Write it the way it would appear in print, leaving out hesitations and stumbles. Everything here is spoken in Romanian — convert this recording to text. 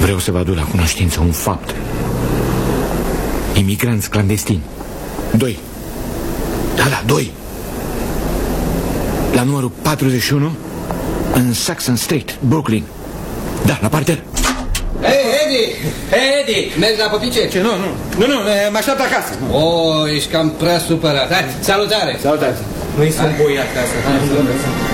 Vreau să vă aduc la cunoștință un fapt. Imigranți clandestini. 2. Da, 2. La numărul 41 în Saxon Street, Brooklyn. Da, la parter. Hei, Eddie, mergi la popice? Ce? Nu, mă așteaptă acasă. Ești cam prea supărat. Hai, salutare. Salutare. Nu-i sunt boi acasă.